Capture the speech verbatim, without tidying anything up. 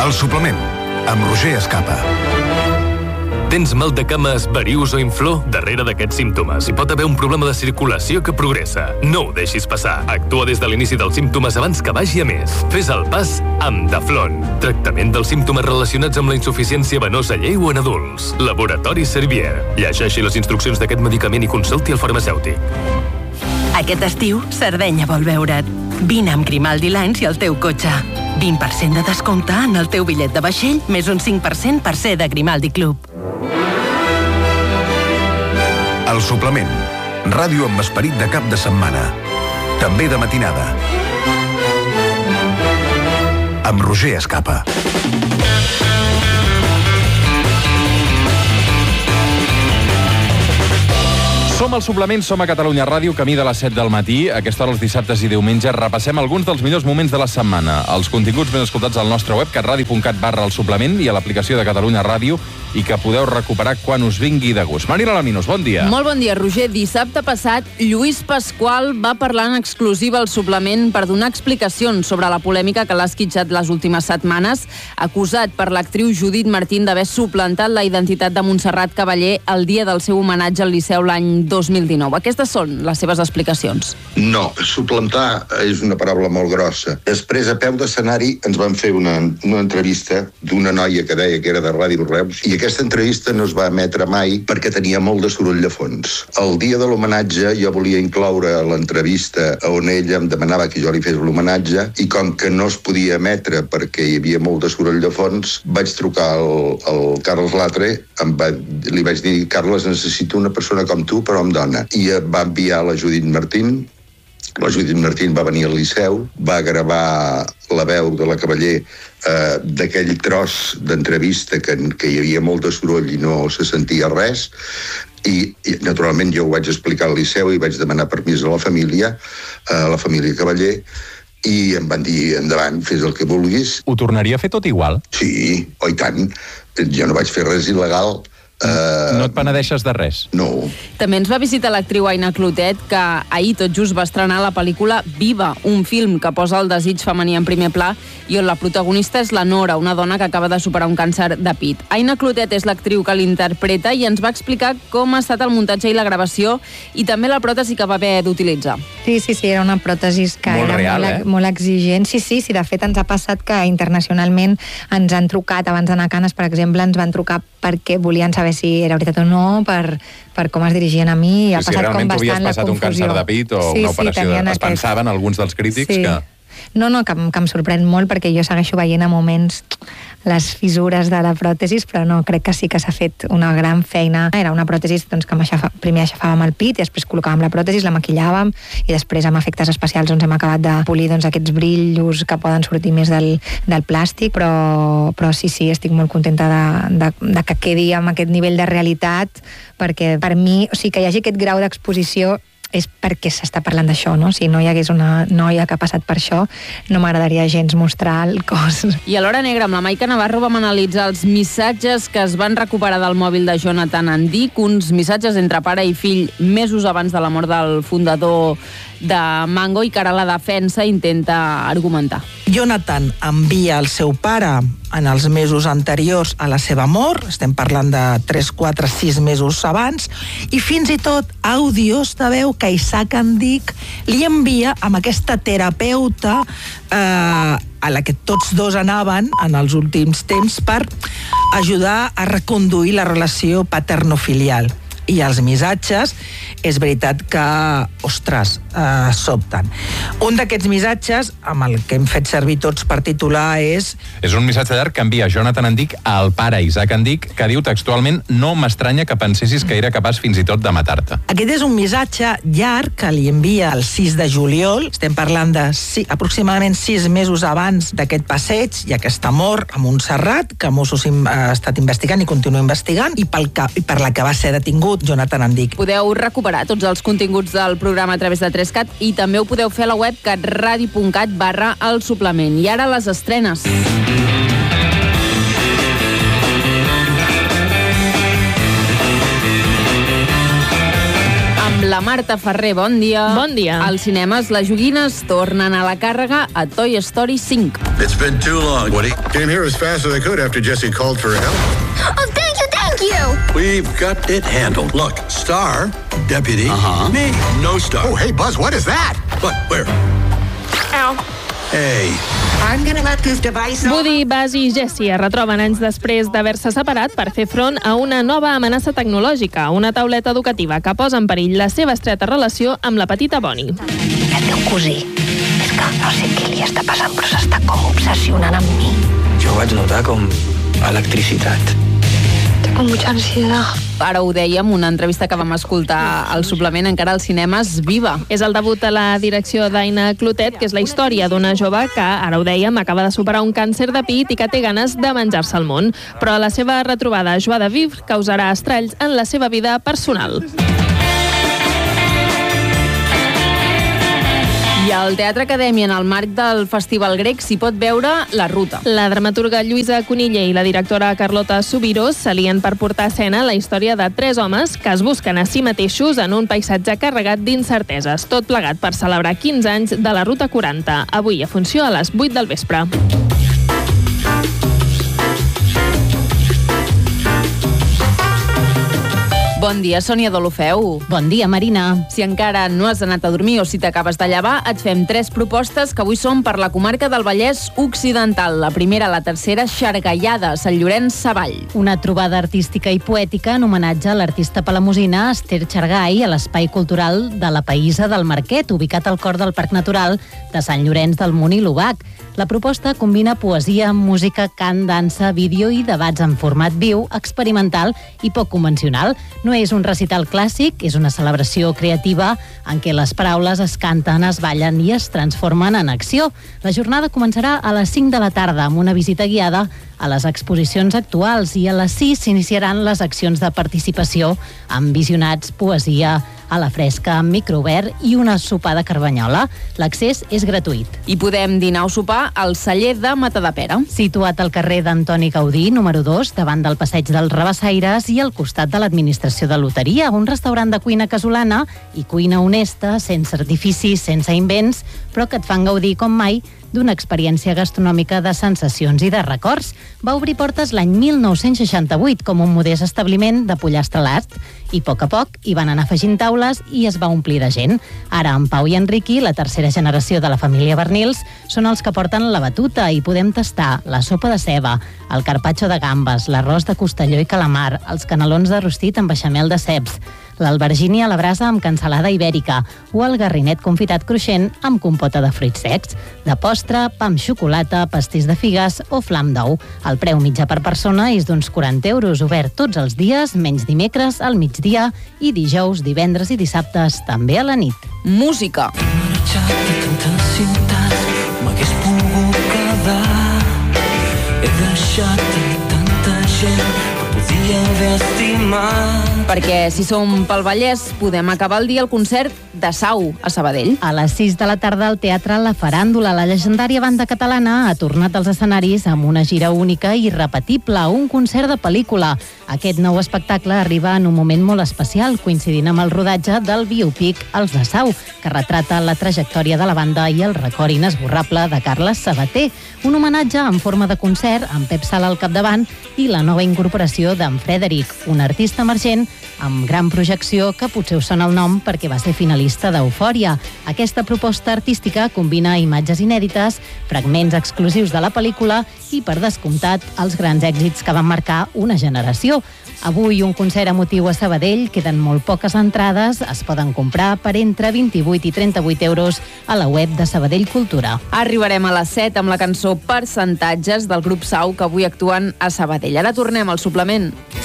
El suplement, amb Roger Escapa. Tens mal de cames, varius o inflor? Darrere d'aquests símptomes hi pot haver un problema de circulació que progressa. No ho deixis passar. Actua des de l'inici dels símptomes abans que vagi a més. Fes el pas amb Daflon. Tractament dels símptomes relacionats amb la insuficiència venosa lleu en adults. Laboratori Servier. Llegeixi les instruccions d'aquest medicament i consulti el farmacèutic. Aquest estiu, Sardenya vol veure't. Vine amb Grimaldi Lines i el teu cotxe. vint per cent de descompte en el teu bitllet de vaixell, més un cinc per cent per ser de Grimaldi Club. El suplement. Ràdio amb esperit de cap de setmana. També de matinada. Amb Roger Escapa. Som al suplement, som a Catalunya Ràdio, camí de les set del matí. A aquesta hora, els dissabtes i diumenges, repassem alguns dels millors moments de la setmana. Els continguts ben escoltats al nostre web, catradio punt cat barra el suplement, i a l'aplicació de Catalunya Ràdio, i que podeu recuperar quan us vingui de gust. Marina Laminos, bon dia. Molt bon dia, Roger. Dissabte passat, Lluís Pasqual va parlar en exclusiva al suplement per donar explicacions sobre la polèmica que l'ha esquitxat les últimes setmanes, acusat per l'actriu Judit Martín d'haver suplantat la identitat de Montserrat Cavaller el dia del seu homenatge al Liceu l'any dos mil dinou. Aquestes són les seves explicacions. No, suplantar és una paraula molt grossa. Després, a peu d'escenari, ens van fer una, una entrevista d'una noia que deia que era de Ràdio Reus, i aquesta entrevista no es va emetre mai perquè tenia molt de soroll de fons. El dia de l'homenatge jo volia incloure l'entrevista on ella em demanava que jo li fes l'homenatge, i com que no es podia emetre perquè hi havia molt de soroll de fons, vaig trucar al, al Carles Latre, em va, li vaig dir: Carles, necessito una persona com tu, però amb dona. I va enviar la Judit Martín. La Judit Martín va venir al Liceu, va gravar la veu de la Cavaller eh, d'aquell tros d'entrevista que, que hi havia molt de soroll i no se sentia res, i, i naturalment jo ho vaig explicar al Liceu i vaig demanar permís a la família, a la família Cavaller, i em van dir: endavant, fes el que vulguis. Ho tornaria a fer tot igual? Sí, oh, i tant. Jo no vaig fer res il·legal. Uh, no et penedeixes de res? No. També ens va visitar l'actriu Aina Clotet, que ahir tot just va estrenar la pel·lícula Viva, un film que posa el desig femení en primer pla i on la protagonista és la Nora, una dona que acaba de superar un càncer de pit. Aina Clotet és l'actriu que l'interpreta i ens va explicar com ha estat el muntatge i la gravació i també la pròtesi que va haver d'utilitzar. Sí, sí, sí, era una pròtesi que molt era real, molt, eh? molt exigent. Sí, sí, sí, de fet ens ha passat que internacionalment ens han trucat, abans d'anar a Canes, per exemple, ens van trucar perquè volien saber si era veritat o no, per, per com es dirigien a mi, i ha sí, passat com bastant la confusió. Si realment tu havies passat un càncer de pit o sí, una operació, sí, de... es aquest... pensaven alguns dels crítics sí. que... No, no, que, que em sorprèn molt, perquè jo segueixo veient a moments les fissures de la pròtesi, però no, crec que sí que s'ha fet una gran feina. Era una pròtesi doncs, que aixafa, primer aixafàvem el pit i després col·locàvem la pròtesi, la maquillàvem i després amb efectes especials doncs, hem acabat de polir doncs, aquests brillos que poden sortir més del, del plàstic, però, però sí, sí, estic molt contenta de, de, de que quedi amb aquest nivell de realitat, perquè per mi, o sigui, que hi hagi aquest grau d'exposició és perquè s'està parlant d'això, no? Si no hi hagués una noia que ha passat per això, no m'agradaria gens mostrar el cos. I a l'Hora Negra, amb la Maica Navarro, vam analitzar els missatges que es van recuperar del mòbil de Jonathan Andic, uns missatges entre pare i fill mesos abans de la mort del fundador de Mango, i que ara la defensa intenta argumentar. Jonathan envia el seu pare en els mesos anteriors a la seva mort, estem parlant de tres, quatre, sis mesos abans, i fins i tot àudios de veu que Isaac Andic li envia amb aquesta terapeuta eh, a la que tots dos anaven en els últims temps per ajudar a reconduir la relació paterno-filial. I els missatges, és veritat que, ostres, eh, sobten. Un d'aquests missatges, amb el que hem fet servir tots per titular, és... És un missatge llarg que envia Jonathan Andic al pare Isaac Andic, que diu textualment: no m'estranya que pensessis que era capaç fins i tot de matar-te. Aquest és un missatge llarg que li envia el sis de juliol. Estem parlant de si, aproximadament sis mesos abans d'aquest passeig i aquesta mort a Montserrat, que Mossos ha estat investigant i continua investigant, i, pel que, i per la que va ser detingut Jonathan Andic. Podeu recuperar tots els continguts del programa a través de Trescat i també ho podeu fer a la web catradio punt cat barra el suplement. I ara les estrenes. Amb la La Marta Ferrer, bon dia. Bon dia. Als cinemes, les joguines tornen a la càrrega a Toy Story cinc. It's been too long, Woody. Came here as fast as I could after Jesse called for help. Oh, thank you, thank you! We've got it handled. Look, Star, Deputy, uh-huh. Me, no Star. Oh, hey, Buzz, what is that? What? Where? Ow. Hey. I'm gonna let this device... Woody, Buzz i Jessie es retroben anys després d'haver-se separat per fer front a una nova amenaça tecnològica, una tauleta educativa que posa en perill la seva estreta relació amb la petita Bonnie. El teu cosí, és que no sé què li està passant, però s'està com obsessionant amb mi. Jo vaig notar com electricitat. Tengo mucha ansiedad. Ara ho dèiem, una entrevista que vam escoltar al suplement encara als cinemes Viva. És el debut a la direcció d'Aina Clotet, que és la història d'una jove que, ara ho dèiem, acaba de superar un càncer de pit i que té ganes de menjar-se el món. Però la seva retrobada a Joie de Vivre causarà estralls en la seva vida personal. I al Teatre Acadèmia, en el marc del Festival Grec, s'hi pot veure La Ruta. La dramaturga Lluïsa Cuniller i la directora Carlota Subirós s'alien per portar a escena la història de tres homes que es busquen a si mateixos en un paisatge carregat d'incerteses, tot plegat per celebrar quinze anys de la Ruta quaranta. Avui a funció a les vuit del vespre. Bon dia, Sònia Dolofeu. Bon dia, Marina. Si encara no has anat a dormir o si t'acabes de llevar, et fem tres propostes que avui són per la comarca del Vallès Occidental. La primera, la tercera, Xargallada, Sant Llorenç Savall. Una trobada artística i poètica en homenatge a l'artista palamosina Esther Xargay a l'Espai Cultural de la Païsa del Marquet, ubicat al cor del Parc Natural de Sant Llorenç del Munt i l'Obac. La proposta combina poesia, música, cant, dansa, vídeo i debats en format viu, experimental i poc convencional. No és un recital clàssic, és una celebració creativa en què les paraules es canten, es ballen i es transformen en acció. La jornada començarà a les cinc de la tarda amb una visita guiada a les exposicions actuals i a les sis s'iniciaran les accions de participació amb visionats, poesia a la fresca, amb microobert i una sopar de carbanyola. L'accés és gratuït. I podem dinar o sopar al celler de Matadepera. Situat al carrer d'Antoni Gaudí, número dos, davant del passeig dels Rabassaires i al costat de l'administració de loteria, un restaurant de cuina casolana i cuina honesta, sense artificis, sense invents, però que et fan gaudir com mai d'una experiència gastronòmica de sensacions i de records. Va obrir portes l'any mil nou-cents seixanta-vuit com un modest establiment de pollastre a l'art i a poc a poc hi van anar afegint taules i es va omplir de gent. Ara en Pau i en Riqui, la tercera generació de la família Bernils, són els que porten la batuta i podem tastar la sopa de ceba, el carpaccio de gambes, l'arròs de costelló i calamar, els canelons de rostit amb beixamel de ceps, l'albergínia a la brasa amb cansalada ibèrica o el garrinet confitat cruixent amb compota de fruits secs. De postre, pa amb xocolata, pastís de figues o flam d'ou. El preu mitjà per persona és d'uns quaranta euros, obert tots els dies, menys dimecres, al migdia i dijous, divendres i dissabtes, també a la nit. Música. M'hagués pogut quedar. He deixat tanta gent que podia haver estimat. Perquè si som pel Vallès, podem acabar el dia al concert de Sau, a Sabadell. A les sis de la tarda al Teatre La Faràndula, la legendària banda catalana ha tornat als escenaris amb una gira única i irrepetible, un concert de pel·lícula. Aquest nou espectacle arriba en un moment molt especial, coincidint amb el rodatge del biopic Els de Sau, que retrata la trajectòria de la banda i el record inesborrable de Carles Sabater. Un homenatge en forma de concert amb Pep Sala al capdavant i la nova incorporació d'en Frederic, un artista emergent amb gran projecció que potser us sona el nom perquè va ser finalista d'Eufòria. Aquesta proposta artística combina imatges inèdites, fragments exclusius de la pel·lícula i, per descomptat, els grans èxits que van marcar una generació. Avui un concert emotiu a Sabadell, queden molt poques entrades, es poden comprar per entre vint-i-vuit i trenta-vuit euros a la web de Sabadell Cultura. Arribarem a les set amb la cançó Percentatges del grup Sau, que avui actuen a Sabadell. Ara tornem al suplement.